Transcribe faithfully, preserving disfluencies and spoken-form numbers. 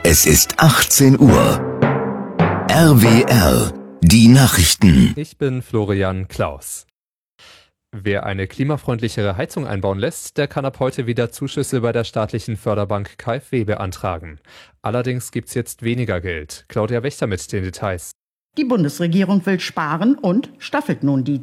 Es ist achtzehn Uhr. R W R, die Nachrichten. Ich bin Florian Klaus. Wer eine klimafreundlichere Heizung einbauen lässt, der kann ab heute wieder Zuschüsse bei der staatlichen Förderbank K f W beantragen. Allerdings gibt's jetzt weniger Geld. Claudia Wächter mit den Details. Die Bundesregierung will sparen und staffelt nun die